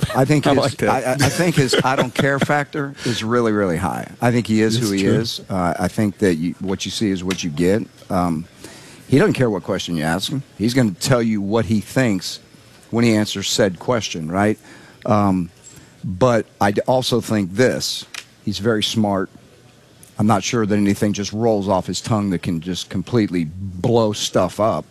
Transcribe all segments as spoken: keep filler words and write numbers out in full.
I think his, I, like that. I, I think his I don't care factor is really, really high. I think he is It's who he true. is. Uh, I think that you, what you see is what you get. Um, he doesn't care what question you ask him. He's going to tell you what he thinks when he answers said question, right? Um, but I also think this. He's very smart. I'm not sure that anything just rolls off his tongue that can just completely blow stuff up.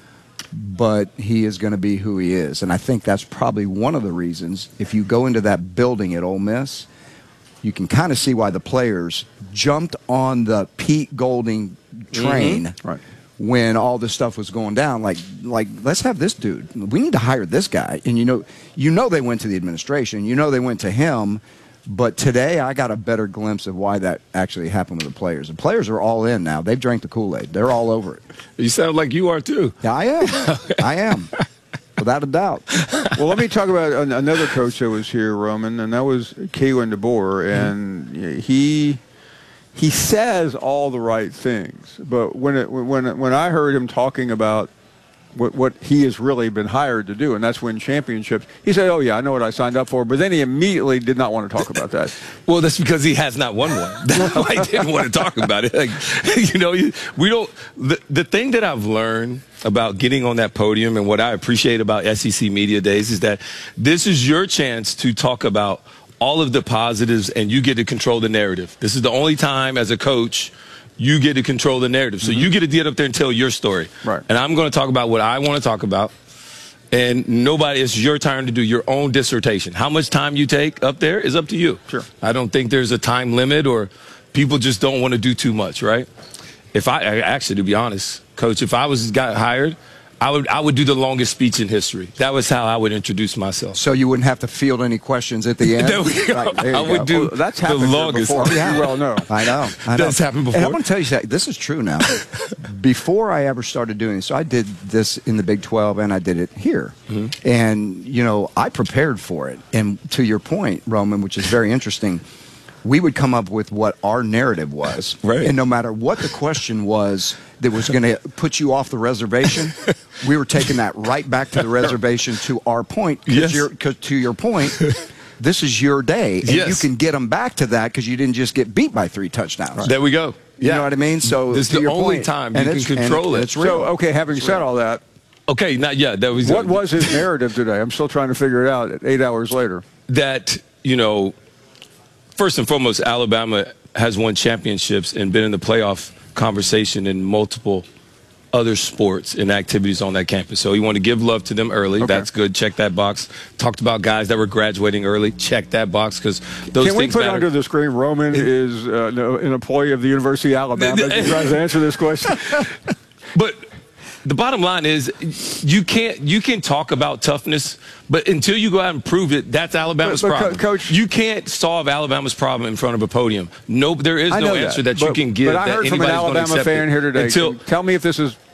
But he is going to be who he is. And I think that's probably one of the reasons, if you go into that building at Ole Miss, you can kind of see why the players jumped on the Pete Golding train Mm-hmm. Right. when all this stuff was going down. Like, like let's have this dude. We need to hire this guy. And, you know, you know they went to the administration. You know they went to him. But today I got a better glimpse of why that actually happened with the players. The players are all in now. They've drank the Kool-Aid. They're all over it. You sound like you are, too. Yeah, I am. I am. Without a doubt. Well, let me talk about an- another coach that was here, Roman, and that was Kalen DeBoer. And he he says all the right things, but when it, when when I heard him talking about what what he has really been hired to do, and that's win championships, he said, "Oh yeah, I know what I signed up for," but then he immediately did not want to talk about that. Well, that's because he has not won one. That's why I didn't want to talk about it. Like, you know, you- we don't. The, the thing that I've learned about getting on that podium and what I appreciate about S E C Media Days is that this is your chance to talk about all of the positives, and you get to control the narrative. This is the only time as a coach you get to control the narrative. So mm-hmm. you get to get up there and tell your story. Right. And I'm going to talk about what I want to talk about. And nobody, it's your turn to do your own dissertation. How much time you take up there is up to you. Sure. I don't think there's a time limit, or people just don't want to do too much, right? If I, I actually, to be honest, Coach, if I was got hired, I would I would do the longest speech in history. That was how I would introduce myself. So you wouldn't have to field any questions at the end? There we go. Right, there I you would go. do Well, that's the happened here longest. before. You well know. I know. I know. That's happened before. And I want to tell you something. This is true now. Before I ever started doing this, so I did this in the Big twelve, and I did it here. Mm-hmm. And, you know, I prepared for it. And to your point, Roman, which is very interesting, we would come up with what our narrative was. Right. And no matter what the question was that was going to put you off the reservation, we were taking that right back to the reservation to our point. Yes. You're, 'cause to your point, this is your day. And Yes. you can get them back to that because you didn't just get beat by three touchdowns. There we go. You Yeah. know what I mean? So This is to the your only point, time and you can it's- and control it. It's real. So, okay, having said all that, Okay, not yet. That was what was his narrative today? I'm still trying to figure it out eight hours later. that, you know, first and foremost, Alabama has won championships and been in the playoff conversation in multiple other sports and activities on that campus. So you want to give love to them early. Okay. That's good. Check that box. Talked about guys that were graduating early. Check that box because those Can we things put matter. under the screen, Roman is uh, no, an employee of the University of Alabama as he tries to answer this question? But the bottom line is you can't you can talk about toughness, but until you go out and prove it, that's Alabama's But- but, problem. Co- Coach- you can't solve Alabama's problem in front of a podium. No, there is I no know answer that, But- you can give. But I that heard from an anybody's gonna Alabama accept fan it. here today. Until, Can- tell me if this is.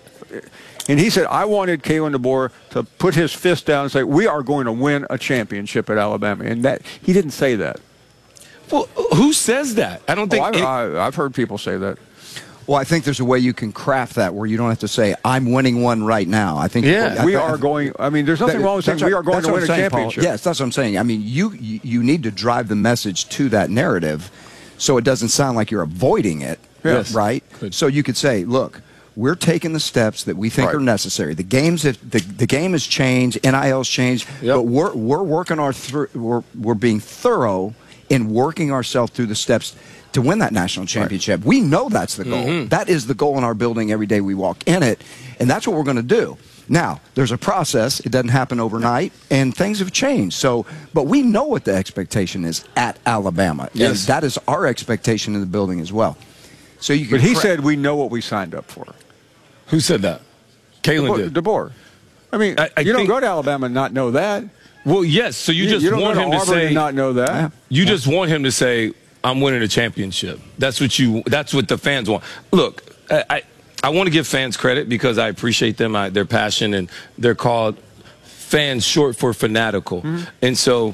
And he said, I wanted Kalen DeBoer to put his fist down and say, we are going to win a championship at Alabama. And that he didn't say that. well, who says that? I don't Oh, think. I've, any- I, I've heard people say that. Well, I think there's a way you can craft that where you don't have to say, I'm winning one right now. I think Yeah. I we think- are going, I mean, there's nothing That- wrong with saying that's we what- are going that's to what win a I'm saying, Paul. championship. Yes, that's what I'm saying. I mean, you you you need to drive the message to that narrative so it doesn't sound like you're avoiding it, Yes. right? Good. So you could say, look, we're taking the steps that we think Right. are necessary. The games have, the, the game has changed, N I L's changed, Yep. but we're we're working our thr we're we're being thorough in working ourselves through the steps to win that national championship. We know that's the goal. Mm-hmm. That is the goal in our building every day we walk in it, and that's what we're going to do. Now, there's a process. It doesn't happen overnight, and things have changed. So, but we know what the expectation is at Alabama. Yes. And that is our expectation in the building as well. So you can But he cra- said, we know what we signed up for. Who said that? Kalen did. DeBoer. I mean, I- I you don't think- go to Alabama and not know that. Well, yes. So you, just you don't want go him to to Auburn say and not know that. Yeah. You just want him to say, I'm winning a championship. That's what you. That's what the fans want. Look, I I, I want to give fans credit because I appreciate them, I, their passion, and they're called fans, short for fanatical. Mm-hmm. And so,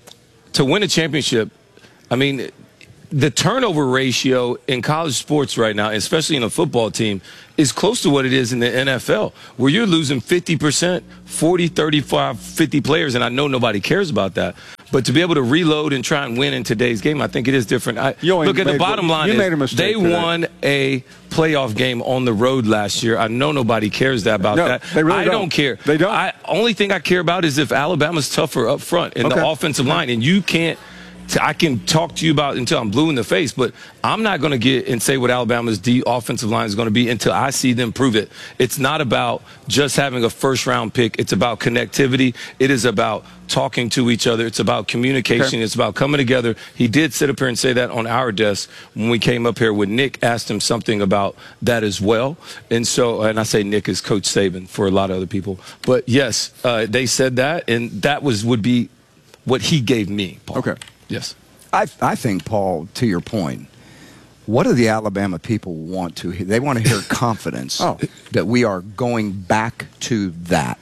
to win a championship, I mean, the turnover ratio in college sports right now, especially in a football team, is close to what it is in the N F L, where you're losing fifty percent, forty, thirty-five, fifty players, and I know nobody cares about that. But to be able to reload and try and win in today's game, I think it is different. I, look at the bottom line. You is made a mistake they today. won a playoff game on the road last year. I know nobody cares that about no, that. They really I don't. don't care. They don't. I only thing I care about is if Alabama's tougher up front in okay. the offensive line, and you can't. I can talk to you about until I'm blue in the face, but I'm not going to get and say what Alabama's D offensive line is going to be until I see them prove it. It's not about just having a first-round pick. It's about connectivity. It is about talking to each other. It's about communication. Okay. It's about coming together. He did sit up here and say that on our desk when we came up here when Nick asked him something about that as well. And so, and I say Nick is Coach Saban for a lot of other people. But, yes, uh, they said that, and that was would be what he gave me, Paul. Okay. Yes. I, I think, Paul, to your point, what do the Alabama people want to hear? They want to hear confidence oh. that we are going back to that.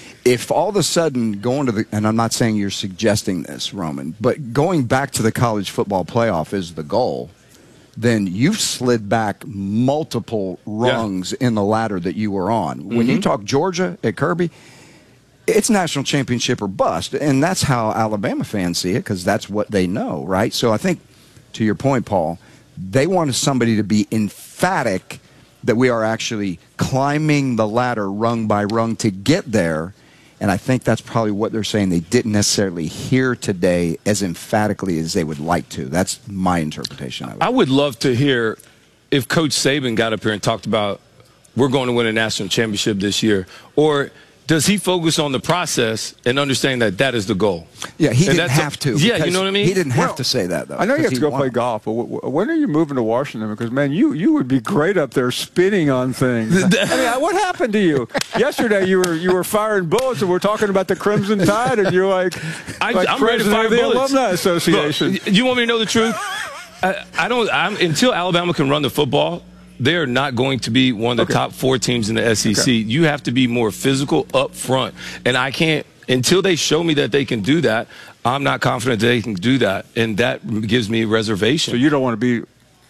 If all of a sudden going to the, and I'm not saying you're suggesting this, Roman, but going back to the college football playoff is the goal, then you've slid back multiple rungs yeah. in the ladder that you were on. Mm-hmm. When you talk Georgia at Kirby, it's national championship or bust, and that's how Alabama fans see it because that's what they know, right? So I think, to your point, Paul, they wanted somebody to be emphatic that we are actually climbing the ladder rung by rung to get there, and I think that's probably what they're saying they didn't necessarily hear today as emphatically as they would like to. That's my interpretation of it. I would love to hear if Coach Saban got up here and talked about we're going to win a national championship this year, or does he focus on the process and understand that that is the goal? Yeah, he and didn't have to. Yeah, you know what I mean? He didn't have well, to say that, though. I know you have to go won. play golf, but w- when are you moving to Washington? Because, man, you, you would be great up there spinning on things. I mean, what happened to you? Yesterday you were you were firing bullets, and we're talking about the Crimson Tide, and you're like, I, like I'm ready to president fire of the bullets. Alumni Association. Look, you want me to know the truth? I, I don't. I'm, until Alabama can run the football, they're not going to be one of the okay. top four teams in the S E C. Okay. You have to be more physical up front. And I can't, until they show me that they can do that, I'm not confident that they can do that. And that gives me reservation. So you don't want to be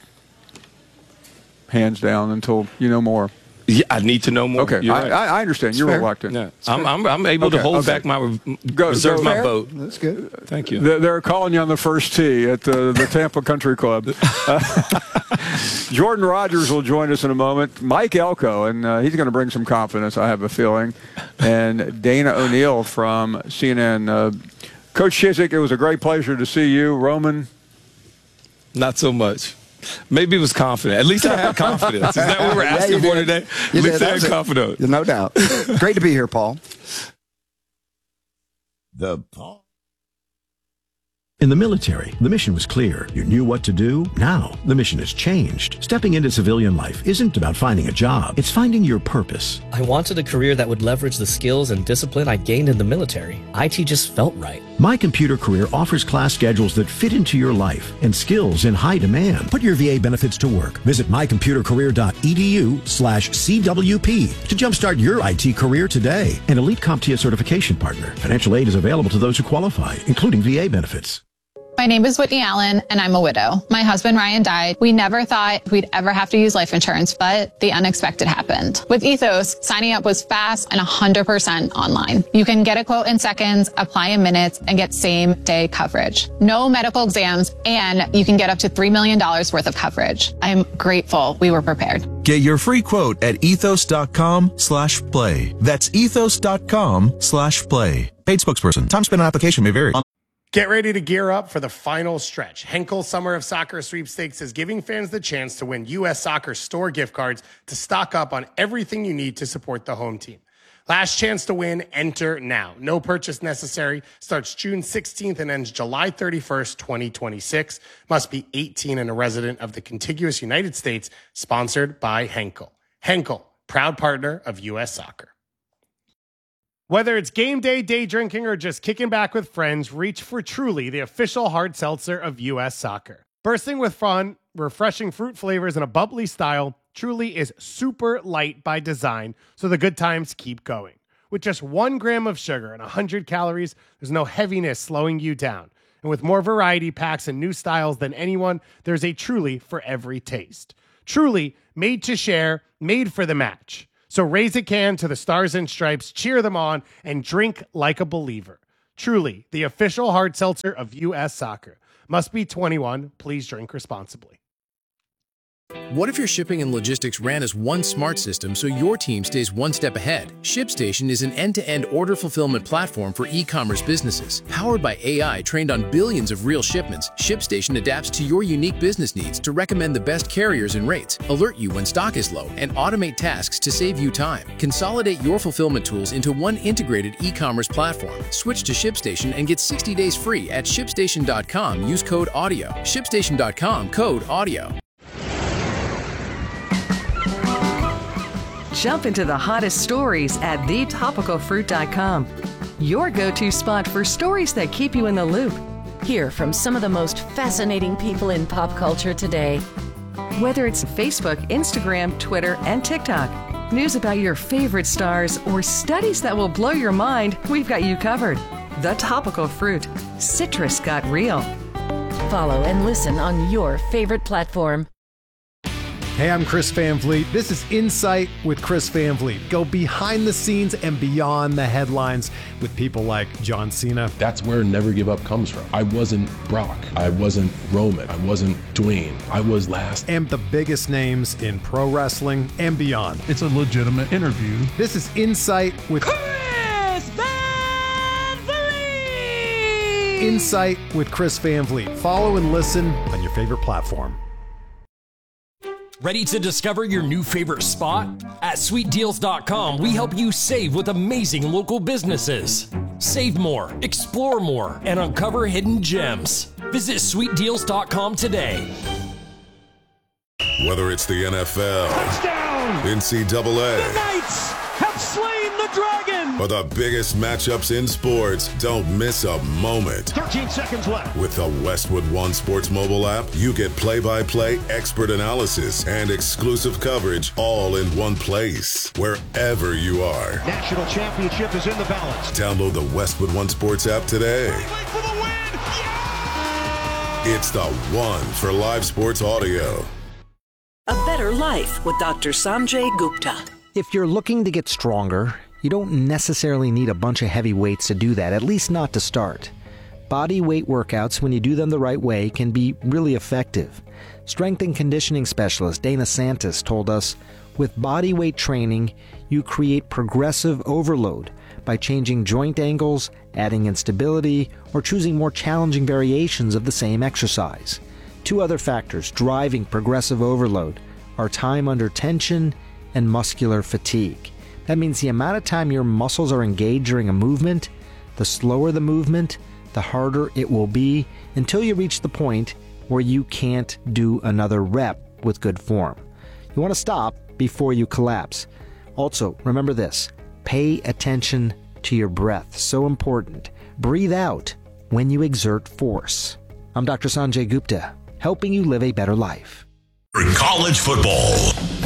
hands down until you know more? Yeah, I need to know more. Okay, You're I, right. I understand. It's You're fair. reluctant. Yeah. I'm, I'm, I'm able okay, to hold okay. back my, go, reserve go my fair. vote. That's good. Thank you. They're, they're calling you on the first tee at the, the Tampa Country Club. Uh, Jordan Rogers will join us in a moment. Mike Elko, and uh, he's going to bring some confidence, I have a feeling. And Dana O'Neill from C N N. Uh, Coach Chizik, it was a great pleasure to see you. Roman? Not so much. Maybe it was confident. At least I had confidence. Is that what we're asking yeah, for today? You At least did. I had confidence. No doubt. Great to be here, Paul. The Paul. In the military, the mission was clear. You knew what to do. Now, the mission has changed. Stepping into civilian life isn't about finding a job. It's finding your purpose. I wanted a career that would leverage the skills and discipline I gained in the military. I T just felt right. My Computer Career offers class schedules that fit into your life and skills in high demand. Put your V A benefits to work. Visit mycomputercareer.edu slash CWP to jumpstart your I T career today. An Elite CompTIA certification partner. Financial aid is available to those who qualify, including V A benefits. My name is Whitney Allen, and I'm a widow. My husband, Ryan, died. We never thought we'd ever have to use life insurance, but the unexpected happened. With Ethos, signing up was fast and one hundred percent online. You can get a quote in seconds, apply in minutes, and get same-day coverage. No medical exams, and you can get up to three million dollars worth of coverage. I'm grateful we were prepared. Get your free quote at ethos.com slash play. That's ethos.com slash play. Paid spokesperson. Time spent on application may vary. Get ready to gear up for the final stretch. Henkel Summer of Soccer Sweepstakes is giving fans the chance to win U S Soccer store gift cards to stock up on everything you need to support the home team. Last chance to win, enter now. No purchase necessary. Starts June sixteenth and ends July thirty-first, twenty twenty-six. Must be eighteen and a resident of the contiguous United States. Sponsored by Henkel. Henkel, proud partner of U S Soccer. Whether it's game day, day drinking, or just kicking back with friends, reach for Truly, the official hard seltzer of U S Soccer. Bursting with fun, refreshing fruit flavors, and a bubbly style, Truly is super light by design, so the good times keep going. With just one gram of sugar and one hundred calories, there's no heaviness slowing you down. And with more variety packs and new styles than anyone, there's a Truly for every taste. Truly, made to share, made for the match. So raise a can to the Stars and Stripes, cheer them on, and drink like a believer. Truly, the official hard seltzer of U S Soccer. Must be twenty-one. Please drink responsibly. What if your shipping and logistics ran as one smart system so your team stays one step ahead? ShipStation is an end-to-end order fulfillment platform for e-commerce businesses. Powered by A I trained on billions of real shipments, ShipStation adapts to your unique business needs to recommend the best carriers and rates, alert you when stock is low, and automate tasks to save you time. Consolidate your fulfillment tools into one integrated e-commerce platform. Switch to ShipStation and get sixty days free at shipstation dot com. Use code AUDIO. shipstation dot com, code AUDIO. Jump into the hottest stories at the topical fruit dot com. Your go-to spot for stories that keep you in the loop. Hear from some of the most fascinating people in pop culture today. Whether it's Facebook, Instagram, Twitter, and TikTok, news about your favorite stars, or studies that will blow your mind, we've got you covered. The Topical Fruit. Citrus got real. Follow and listen on your favorite platform. Hey, I'm Chris Van Vliet. This is Insight with Chris Van Vliet. Go behind the scenes and beyond the headlines with people like John Cena. That's where Never Give Up comes from. I wasn't Brock. I wasn't Roman. I wasn't Dwayne. I was last. And the biggest names in pro wrestling and beyond. It's a legitimate interview. This is Insight with Chris Van Vliet. Insight with Chris Van Vliet. Follow and listen on your favorite platform. Ready to discover your new favorite spot? At sweet deals dot com, we help you save with amazing local businesses. Save more, explore more, and uncover hidden gems. Visit sweet deals dot com today. Whether it's the N F L, touchdown, N C double A, the Knights have slain the dragon, or the biggest matchups in sports, don't miss a moment. thirteen seconds left. With the Westwood One Sports mobile app, you get play-by-play expert analysis and exclusive coverage all in one place, wherever you are. National championship is in the balance. Download the Westwood One Sports app today. For the win. Yeah! It's the one for live sports audio. A Better Life with Doctor Sanjay Gupta. If you're looking to get stronger, you don't necessarily need a bunch of heavy weights to do that, at least not to start. Body weight workouts, when you do them the right way, can be really effective. Strength and conditioning specialist Dana Santis told us, with body weight training, you create progressive overload by changing joint angles, adding instability, or choosing more challenging variations of the same exercise. Two other factors driving progressive overload are time under tension and muscular fatigue. That means the amount of time your muscles are engaged during a movement, the slower the movement, the harder it will be until you reach the point where you can't do another rep with good form. You want to stop before you collapse. Also, remember this, pay attention to your breath. So important. Breathe out when you exert force. I'm Doctor Sanjay Gupta, helping you live a better life. College football.